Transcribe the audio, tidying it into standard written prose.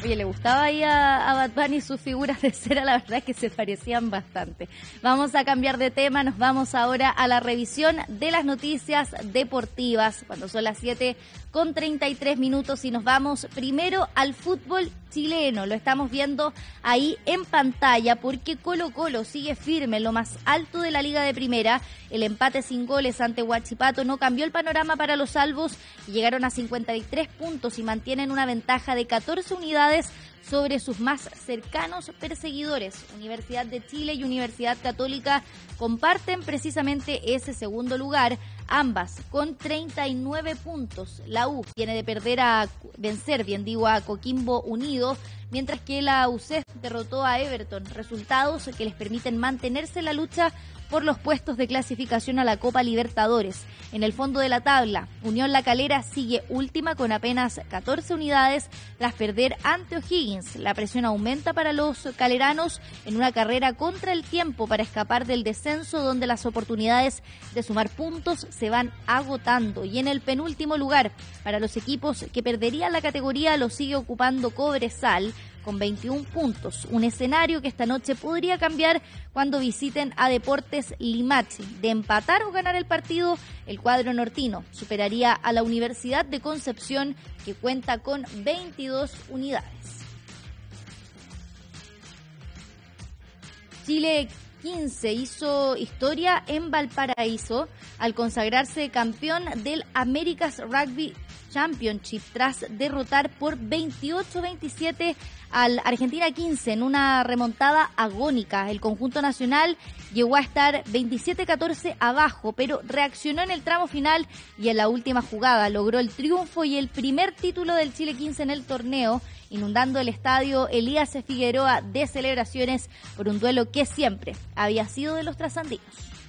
Oye, le gustaba ahí a Bad Bunny sus figuras de cera, la verdad es que se parecían bastante. Vamos a cambiar de tema, nos vamos ahora a la revisión de las noticias deportivas, cuando son las 7:33 y nos vamos primero al fútbol chileno. Lo estamos viendo ahí en pantalla porque Colo-Colo sigue firme en lo más alto de la Liga de Primera. El empate sin goles ante Huachipato no cambió el panorama para los albos y llegaron a 53 puntos y mantienen una ventaja de 14 unidades sobre sus más cercanos perseguidores. Universidad de Chile y Universidad Católica comparten precisamente ese segundo lugar, ambas con 39 puntos. La U viene de vencer a Coquimbo Unido, mientras que la UCEF derrotó a Everton, resultados que les permiten mantenerse en la lucha por los puestos de clasificación a la Copa Libertadores. En el fondo de la tabla, Unión La Calera sigue última con apenas 14 unidades tras perder ante O'Higgins. La presión aumenta para los caleranos en una carrera contra el tiempo para escapar del descenso, donde las oportunidades de sumar puntos se van agotando. Y en el penúltimo lugar, para los equipos que perderían la categoría, lo sigue ocupando Cobresal con 21 puntos. Un escenario que esta noche podría cambiar cuando visiten a Deportes Limache. De empatar o ganar el partido, el cuadro nortino superaría a la Universidad de Concepción, que cuenta con 22 unidades. Chile 15 hizo historia en Valparaíso al consagrarse campeón del America's Rugby Championship tras derrotar por 28-27 al Argentina 15 en una remontada agónica. El conjunto nacional llegó a estar 27-14 abajo, pero reaccionó en el tramo final y en la última jugada logró el triunfo y el primer título del Chile 15 en el torneo, inundando el estadio Elías Figueroa de celebraciones por un duelo que siempre había sido de los trasandinos.